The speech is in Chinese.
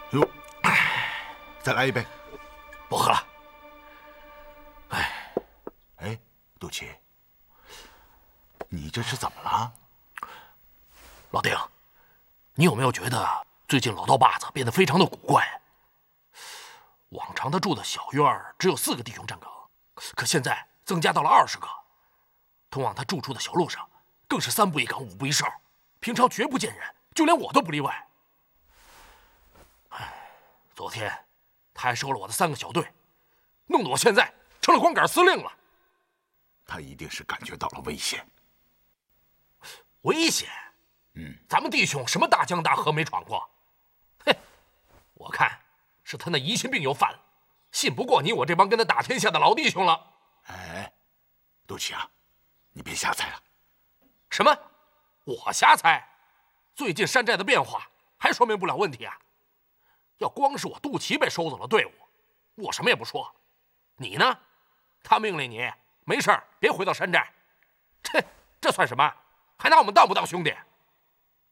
哟，再来一杯。 不喝了。 哎，杜琪，你这是怎么了？ 老丁，你有没有觉得最近老道把子变得非常的古怪？往常他住的小院儿只有4个弟兄站岗，可现在增加到了20个。通往他住处的小路上，更是3步一岗，5步一哨，平常绝不见人，就连我都不例外。昨天他还收了我的3个小队，弄得我现在成了光杆司令了。 他一定是感觉到了危险。 危险？咱们弟兄什么大江大河没闯过？嘿，我看是他那疑心病又犯了，信不过你我这帮跟他打天下的老弟兄了。 哎，杜琪啊，你别瞎猜了。 什么？我瞎猜？最近山寨的变化还说明不了问题啊！要光是我杜琪被收走了队伍，我什么也不说。你呢？他命令你没事别回到山寨，这算什么？还拿我们当不当兄弟？